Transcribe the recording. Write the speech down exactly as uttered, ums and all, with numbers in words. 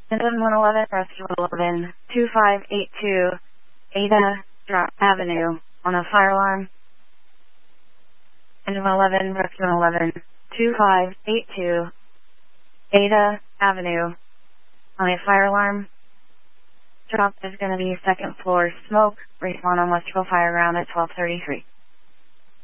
Engine one eleven, rescue eleven, two five eight two, Ada Drop Avenue on a fire alarm. Engine one eleven, rescue one eleven, two five eight two, Ada Avenue on a fire alarm. Drop is going to be second floor smoke. Respawn on Westerville Fire Ground at twelve thirty-three.